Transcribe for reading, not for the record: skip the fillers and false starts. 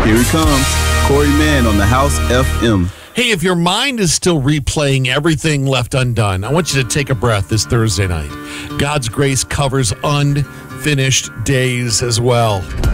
Here he comes, Corey Mann on the House FM. Hey, if your mind is still replaying everything left undone, I want you to take a breath this Thursday night. God's grace covers unfinished days as well.